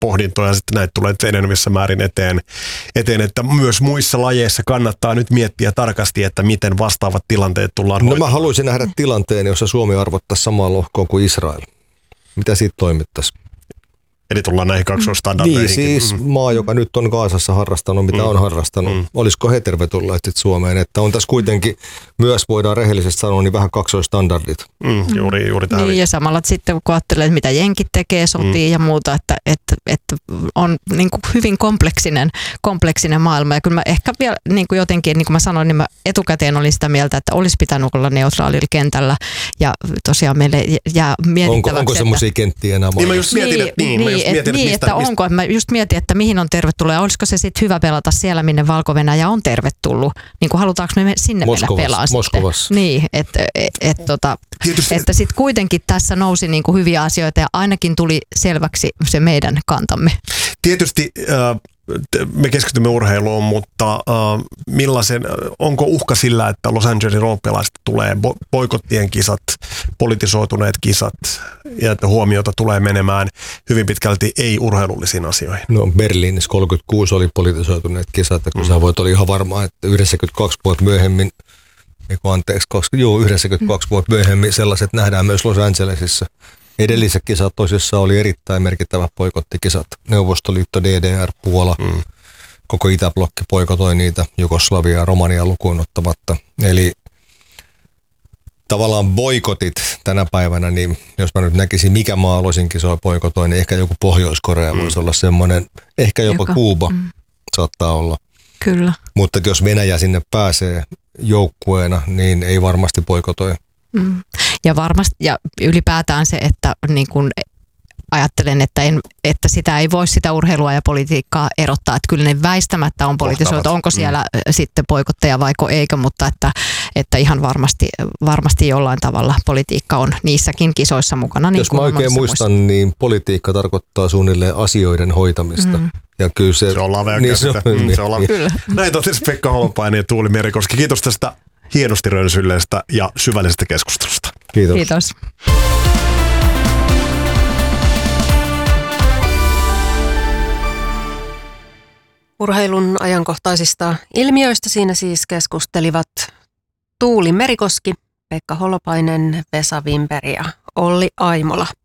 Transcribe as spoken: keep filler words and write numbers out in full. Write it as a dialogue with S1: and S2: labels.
S1: pohdintoja, sitten näitä tulee enenevissä määrin eteen, eteen, että myös muissa lajeissa kannattaa nyt miettiä tarkasti, että miten vastaavat tilanteet tullaan hoitamaan.
S2: No mä haluaisin nähdä tilanteen, jossa Suomi arvottaisi samaa lohkoa kuin Israel. Mitä siitä toimittaisiin?
S1: Eli tullaan näihin kaksoistandardeihin.
S2: Niin siis maa, joka nyt on Gazassa harrastanut, mitä mm. on harrastanut. Mm. Olisiko he tervetulleet Suomeen? Että on tässä kuitenkin myös, voidaan rehellisesti sanoa, niin vähän kaksoistandardit.
S1: Mm, juuri, juuri tähän.
S3: Niin, ja samalla sitten kun ajattelee, että mitä jenkit tekee, sotii mm. ja muuta, että, että, että on niin kuin hyvin kompleksinen, kompleksinen maailma. Ja kyllä mä ehkä vielä niin kuin jotenkin, niin kuin mä sanoin, niin mä etukäteen olin sitä mieltä, että olisi pitänyt olla neutraalilla kentällä. Ja tosiaan meille jää mietittäväksi.
S2: Onko, onko semmoisia kenttiä enää?
S1: Niin mä just mietin, että niin.
S3: niin Et,
S1: mietin,
S3: niin,
S1: mistä,
S3: että
S1: mistä...
S3: onko, mä just mietin, että mihin on tervetullut ja olisiko se sitten hyvä pelata siellä, minne Valko-Venäjä on tervetullut. Niin kuin halutaanko me sinne
S2: Moskovassa,
S3: mennä pelaa
S2: Moskovassa.
S3: sitten. Niin, et, et, et, tota, että sitten kuitenkin tässä nousi niin kuin hyviä asioita ja ainakin tuli selväksi se meidän kantamme.
S1: Tietysti äh, me keskitymme urheiluun, mutta äh, millaisen, onko uhka sillä, että Los Angelesin olympialaiset tulee bo- boikottien kisat, politisoituneet kisat ja että huomiota tulee menemään hyvin pitkälti ei-urheilullisiin asioihin?
S2: No Berliinissä kolmekymmentäkuusi oli politisoituneet kisat, kun mm. sä voit olla ihan varma, että yhdeksänkymmentäkaksi vuotta myöhemmin, anteeksi, joo, yhdeksänkymmentäkaksi mm. vuotta myöhemmin sellaiset nähdään myös Los Angelesissa. Edelliset kisat tosissaan oli erittäin merkittävät boikottikisat. Neuvostoliitto, D D R, Puola, mm. koko Itäblokki boikotoi niitä, Jugoslavia ja Romania lukuun ottamatta. Eli tavallaan boikotit tänä päivänä, niin jos mä nyt näkisin, mikä maa aloisin kisoja boikotoi, niin ehkä joku Pohjois-Korea mm. voisi olla semmoinen, ehkä jopa Joka. Kuuba mm. saattaa olla.
S3: Kyllä.
S2: Mutta jos Venäjä sinne pääsee joukkueena, niin ei varmasti boikotoi.
S3: Mm. Ja varmasti, ja ylipäätään se, että niin kun ajattelen, että, en, että sitä ei voi sitä urheilua ja politiikkaa erottaa, että kyllä ne väistämättä on politisoitu, onko siellä mm. sitten boikotteja vaiko eikö, mutta että, että ihan varmasti, varmasti jollain tavalla politiikka on niissäkin kisoissa mukana. Niin
S2: jos mä oikein muistan, muista. niin politiikka tarkoittaa suunnilleen asioiden hoitamista. Mm. Ja kyllä se,
S1: se on lavea
S2: niin
S1: käsite.
S2: Se on,
S1: mm,
S2: niin,
S1: se on lavea.
S3: Kyllä.
S1: Näin totesi Pekka Holopainen ja Tuuli Merikoski. Kiitos tästä hienosti rönsylleestä ja syvällisestä keskustelusta.
S2: Kiitos.
S3: Kiitos.
S4: Urheilun ajankohtaisista ilmiöistä siinä siis keskustelivat Tuuli Merikoski, Pekka Holopainen, Vesa Wimperi ja Olli Aimola.